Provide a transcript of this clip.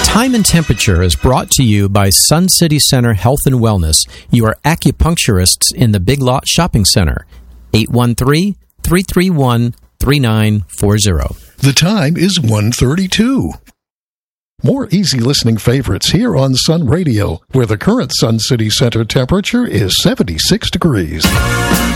Time and Temperature is brought to you by Sun City Center Health and Wellness, your acupuncturists in the Big Lot Shopping Center. 813-331-3940. The time is 1:32. More easy listening favorites here on Sun Radio, where the current Sun City Center temperature is 76 degrees.